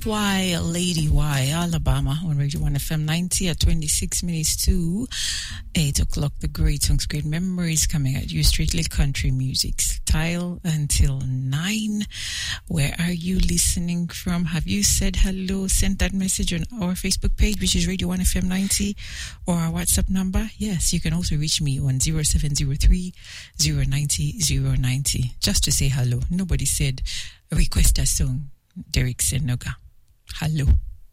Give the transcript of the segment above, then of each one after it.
Why, Lady Why, Alabama on Radio 1 FM 90 at 26 minutes to 8 o'clock. The great songs, great memories coming at you. Strictly country music style until 9. Where are you listening from? Have you said hello? Sent that message on our Facebook page, which is Radio 1 FM 90, or our WhatsApp number? Yes, you can also reach me on 0703 090 090 just to say hello. Nobody said request a song. Derek Senoga. Hello.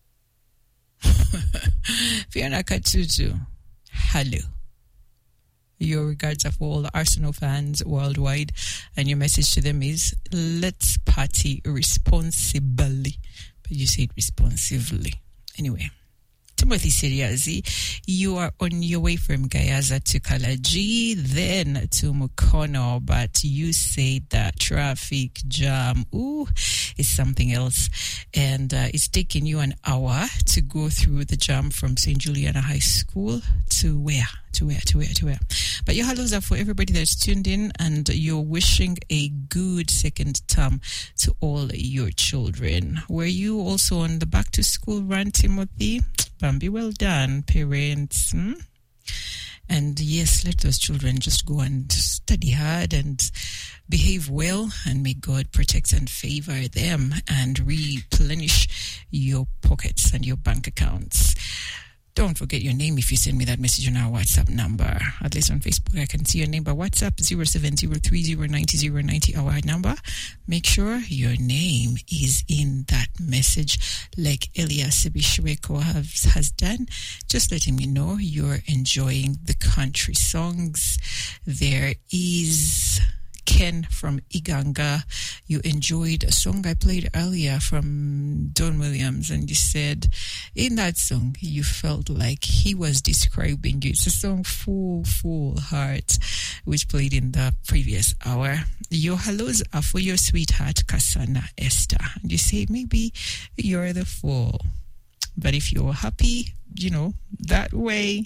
Fiona Katutu. Hello. Your regards are for all the Arsenal fans worldwide, and your message to them is, let's party responsibly. But you said responsively. Anyway. Timothy Seriazi, you are on your way from Gayaza to Kalaji, then to Mukono, but you say that traffic jam, is something else. And it's taking you an hour to go through the jam from St. Juliana High School to where? But your hellos are for everybody that's tuned in, and you're wishing a good second term to all your children. Were you also on the back to school run, Timothy? Bambi, well done, parents. And yes, let those children just go and study hard and behave well, and may God protect and favor them and replenish your pockets and your bank accounts. Don't forget your name if you send me that message on our WhatsApp number. At least on Facebook, I can see your name by WhatsApp, 0703090090, our number. Make sure your name is in that message, like Elias Bishweko has done. Just letting me know you're enjoying the country songs. There is Ken from Iganga. You enjoyed a song I played earlier from Don Williams, and you said in that song you felt like he was describing you. It's a song Full Heart, which played in the previous hour. Your hellos are for your sweetheart Kasana Esther, and you say maybe you're the fool, but if you're happy, that way,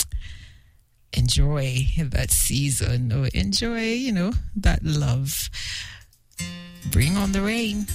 enjoy that season, or enjoy, that love. Bring on the rain.